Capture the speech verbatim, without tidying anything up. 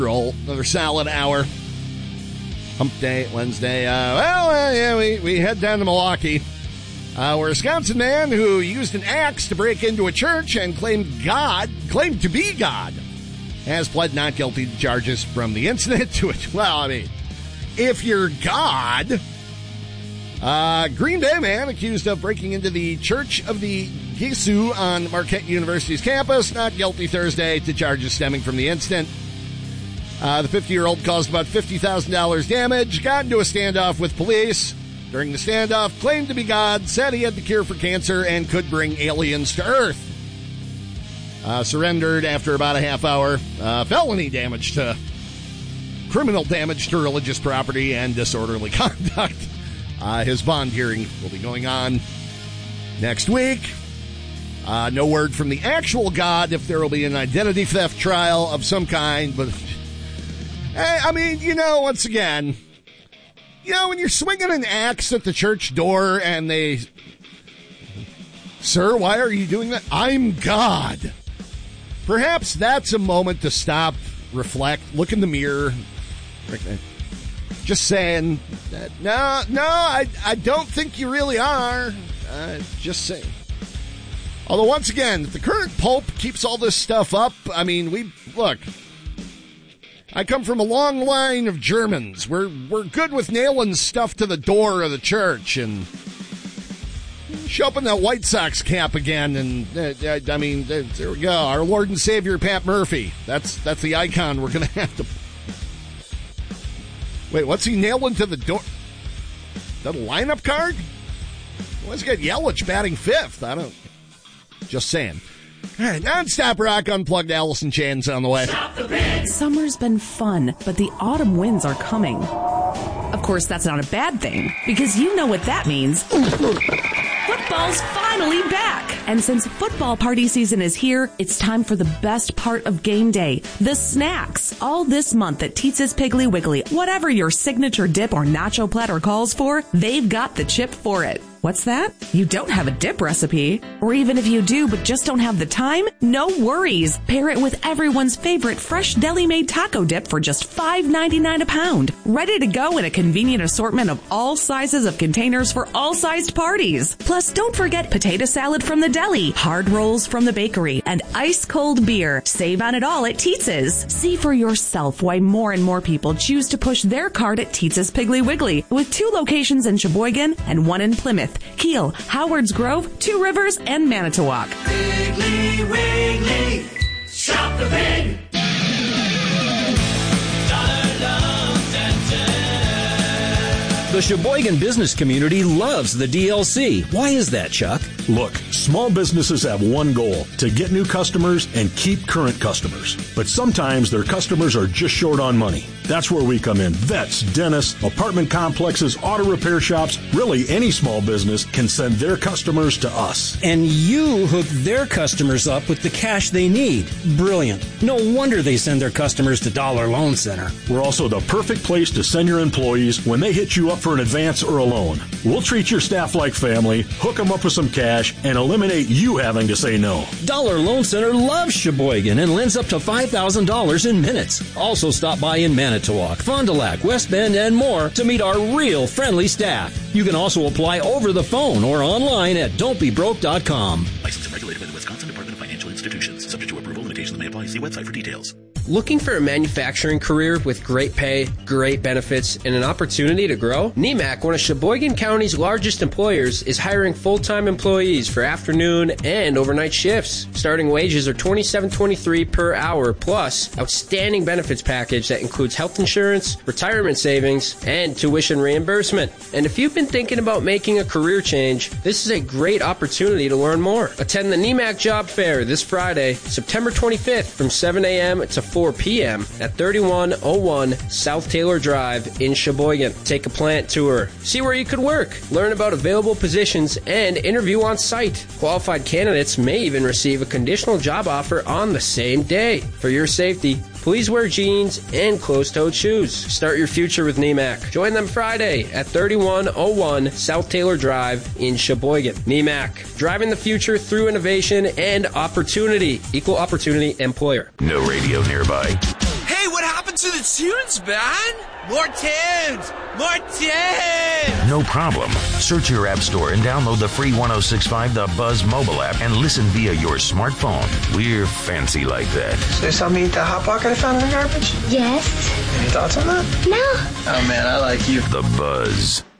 Roll, another solid hour. Hump Day, Wednesday. Uh, well, uh, yeah, we, we head down to Milwaukee, uh, where a Wisconsin man who used an axe to break into a church and claimed God, claimed to be God, has pled not guilty to charges from the incident to it. Well, I mean, if you're God, uh, Green Bay man accused of breaking into the Church of the Gesu on Marquette University's campus, not guilty Thursday to charges stemming from the incident. Uh, the fifty-year-old caused about fifty thousand dollars damage, got into a standoff with police. During the standoff, claimed to be God, said he had the cure for cancer and could bring aliens to Earth. Uh, surrendered after about a half hour. Uh, felony damage to, criminal damage to religious property and disorderly conduct. Uh, his bond hearing will be going on next week. Uh, no word from the actual God if there will be an identity theft trial of some kind, but... I mean, you know, once again, you know, when you're swinging an axe at the church door and they, sir, why are you doing that? I'm God. Perhaps that's a moment to stop, reflect, look in the mirror. Just saying, that, no, no, I, I don't think you really are. Uh, just saying. Although, once again, if the current Pope keeps all this stuff up, I mean, we, look... I come from a long line of Germans. We're we're good with nailing stuff to the door of the church and show up in that White Sox cap again. And uh, I mean, there we go. Our Lord and Savior Pat Murphy. That's that's the icon we're gonna have to. Wait, what's he nailing to the door? Is that a lineup card? Let's get Yelich batting fifth. I don't. Just saying. All right, non-stop rock, unplugged. Allison Chan's on the way. Summer's been fun, but the autumn winds are coming. Of course, that's not a bad thing, because you know what that means. Football's finally back! And since football party season is here, it's time for the best part of game day, the snacks. All this month at Teetz's Piggly Wiggly, whatever your signature dip or nacho platter calls for, they've got the chip for it. What's that? You don't have a dip recipe? Or even if you do but just don't have the time? No worries. Pair it with everyone's favorite fresh deli-made taco dip for just five ninety-nine a pound. Ready to go in a convenient assortment of all sizes of containers for all sized parties. Plus, don't forget potato salad from the deli, hard rolls from the bakery, and ice-cold beer. Save on it all at Teetz's. See for yourself why more and more people choose to push their cart at Teetz's Piggly Wiggly, with two locations in Sheboygan and one in Plymouth, Kiel, Howards Grove, Two Rivers, and Manitowoc. Piggly Wiggly, shop the pig. The Sheboygan business community loves the D L C. Why is that, Chuck? Look, small businesses have one goal, to get new customers and keep current customers. But sometimes their customers are just short on money. That's where we come in. Vets, dentists, apartment complexes, auto repair shops, really any small business can send their customers to us. And you hook their customers up with the cash they need. Brilliant. No wonder they send their customers to Dollar Loan Center. We're also the perfect place to send your employees when they hit you up for an advance or a loan. We'll treat your staff like family, hook them up with some cash, and eliminate you having to say no. Dollar Loan Center loves Sheboygan and lends up to five thousand dollars in minutes. Also stop by in Manitowoc, Fond du Lac, West Bend, and more to meet our real friendly staff. You can also apply over the phone or online at don't be broke dot com. Licensed and regulated by the Wisconsin Department of Financial Institutions. Subject to approval, limitations may apply. See website for details. Looking for a manufacturing career with great pay, great benefits, and an opportunity to grow? N E M A C, one of Sheboygan County's largest employers, is hiring full-time employees for afternoon and overnight shifts. Starting wages are twenty-seven twenty-three per hour, plus outstanding benefits package that includes health insurance, retirement savings, and tuition reimbursement. And if you've been thinking about making a career change, this is a great opportunity to learn more. Attend the N E M A C Job Fair this Friday, September twenty-fifth from seven a.m. to four p.m. at thirty-one oh one South Taylor Drive in Sheboygan. Take a plant tour, see where you could work, learn about available positions, and interview on site. Qualified candidates may even receive a conditional job offer on the same day. For your safety, please wear jeans and closed-toed shoes. Start your future with N E M A C. Join them Friday at thirty-one oh one South Taylor Drive in Sheboygan. N E M A C, driving the future through innovation and opportunity. Equal opportunity employer. No radio nearby. Hey, what happened to the tunes, man! More tunes! More tunes! No problem. Search your app store and download the free one oh six point five The Buzz mobile app and listen via your smartphone. We're fancy like that. So you saw me eat that Hot Pocket I found in the garbage? Yes. Any thoughts on that? No. Oh, man, I like you. The Buzz.